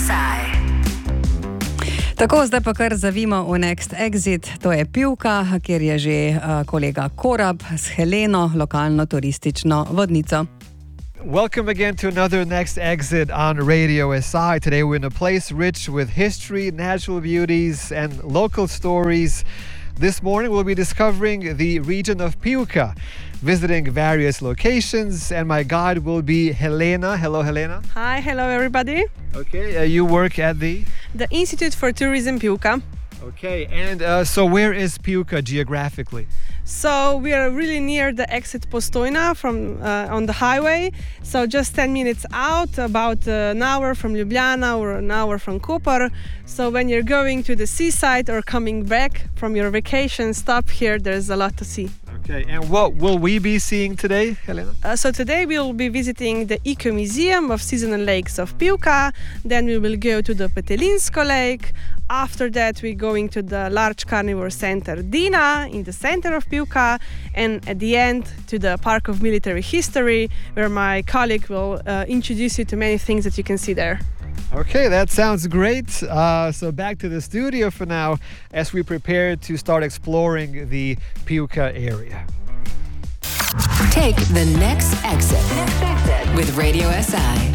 SI. Tako, zdaj pa kar zavimo v Next Exit, to je Pivka, kjer je že kolega Korab s Heleno, lokalno turistično vodnico. Welcome again to another Next Exit on Radio SI. Today we're in a place rich with history, natural beauties and local stories. This morning we'll be discovering the region of Pivka, visiting various locations, and my guide will be Helena. Hello, Helena. Hi, hello everybody. Okay, you work at the Institute for Tourism Pivka. Okay, and so where is Pivka geographically? So we are really near the exit Postojna from on the highway. So just 10 minutes out, about an hour from Ljubljana or an hour from Koper. So when you're going to the seaside or coming back from your vacation, stop here. There's a lot to see. Okay, and what will we be seeing today, Helena? So today we will be visiting the Eco Museum of Seasonal Lakes of Pivka. Then we will go to the Petelinsko Lake. After that, we're going to the large carnivore center Dina in the center of Pivka, and at the end to the Park of Military History, where my colleague will introduce you to many things that you can see there. Okay, that sounds great. So back to the studio for now as we prepare to start exploring the Pivka area. Take the next exit with Radio SI.